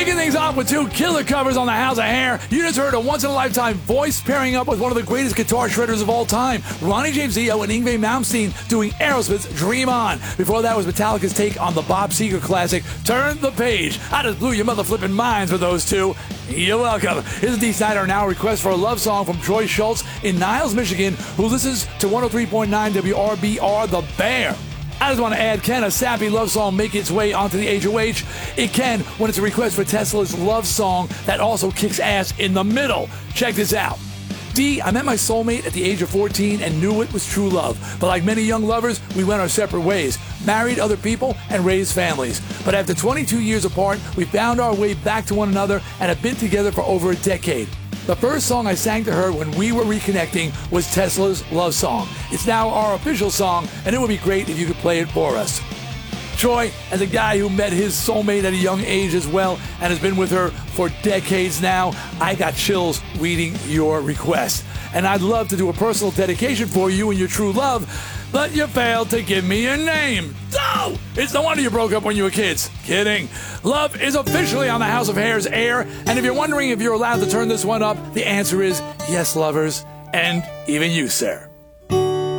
Kicking things off with two killer covers on the House of Hair. You just heard a once-in-a-lifetime voice pairing up with one of the greatest guitar shredders of all time, Ronnie James Dio and Yngwie Malmsteen doing Aerosmith's Dream On. Before that was Metallica's take on the Bob Seger classic, Turn the Page. I just blew your mother flipping minds with those two. You're welcome. Here's a D Snyder now request for a love song from Troy Schultz in Niles, Michigan, who listens to 103.9 WRBR The Bear. I just want to add, can a sappy love song make its way onto the HOH? It can when it's a request for Tesla's love song that also kicks ass in the middle. Check this out. D, I met my soulmate at the age of 14 and knew it was true love. But like many young lovers, we went our separate ways, married other people, and raised families. But after 22 years apart, we found our way back to one another and have been together for over a decade. The first song I sang to her when we were reconnecting was Tesla's love song. It's now our official song, and it would be great if you could play it for us. Troy, as a guy who met his soulmate at a young age as well and has been with her for decades now, I got chills reading your request. And I'd love to do a personal dedication for you and your true love, but you failed to give me your name. So, it's no wonder you broke up when you were kids. Kidding. Love is officially on the House of Hair's air, and if you're wondering if you're allowed to turn this one up, the answer is yes, lovers, and even you, sir.